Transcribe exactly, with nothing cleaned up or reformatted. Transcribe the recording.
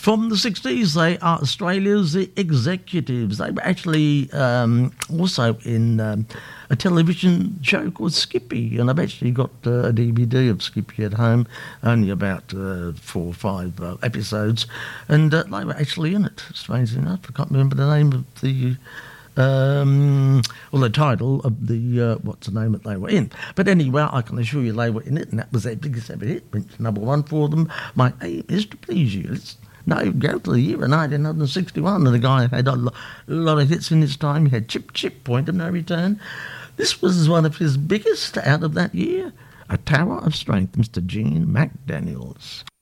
From the sixties, they are Australia's Executives. They were actually um, also in um, a television show called Skippy, and I've actually got uh, a D V D of Skippy at home, only about uh, four or five uh, episodes, and uh, they were actually in it, strangely enough. I can't remember the name of the... Um, well, the title of the, uh, what's the name that they were in. But anyway, I can assure you they were in it, and that was their biggest ever hit, went to number one for them. My aim is to please you. Let's no, go to the year of nineteen sixty-one, and the guy had a, lo- a lot of hits in his time. He had Chip Chip, Point of No Return. This was one of his biggest out of that year. A Tower of Strength, Mister Gene McDaniels.